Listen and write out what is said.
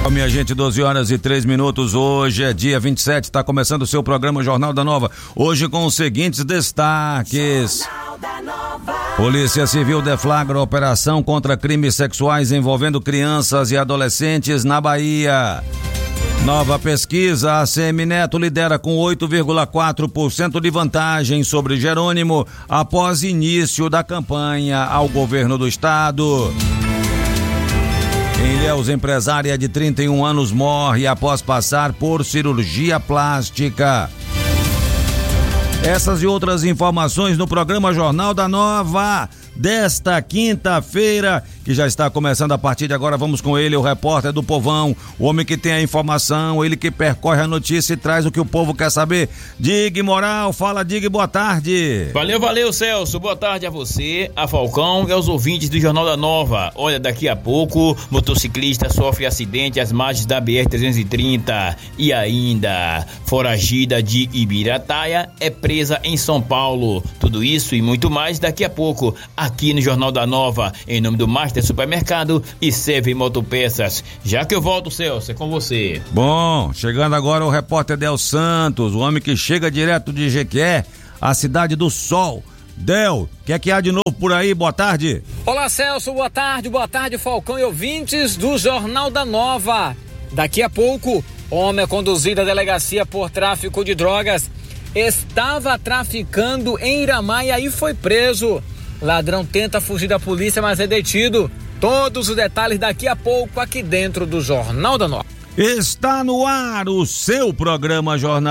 Minha gente, 12h03. Hoje é dia 27, está começando o seu programa Jornal da Nova. Hoje com os seguintes destaques: Polícia Civil deflagra operação contra crimes sexuais envolvendo crianças e adolescentes na Bahia. Nova pesquisa, a ACM Neto lidera com 8,4% de vantagem sobre Jerônimo após início da campanha ao governo do estado. Em Ilhéus, empresária de 31 anos morre após passar por cirurgia plástica. Essas e outras informações no programa Jornal da Nova desta quinta-feira, que já está começando a partir de agora. Vamos com ele, o repórter do Povão, o homem que tem a informação, ele que percorre a notícia e traz o que o povo quer saber. Dig Moral, fala Dig, boa tarde. Valeu, Celso, boa tarde a você, a Falcão e aos ouvintes do Jornal da Nova. Olha, daqui a pouco, motociclista sofre acidente às margens da BR-330 e ainda, foragida de Ibirataia é presa em São Paulo. Tudo isso e muito mais daqui a pouco, aqui no Jornal da Nova, em nome do Master Supermercado e Seve Motopeças. Já que eu volto, Celso, é com você. Bom, chegando agora o repórter Del Santos, o homem que chega direto de Jequié, a cidade do Sol. Del, o que há de novo por aí? Boa tarde. Olá, Celso, boa tarde, Falcão e ouvintes do Jornal da Nova. Daqui a pouco, homem é conduzido à delegacia por tráfico de drogas. Estava traficando em Iramaia e foi preso. Ladrão tenta fugir da polícia, mas é detido. Todos os detalhes daqui a pouco aqui dentro do Jornal da Nova. Está no ar o seu programa Jornal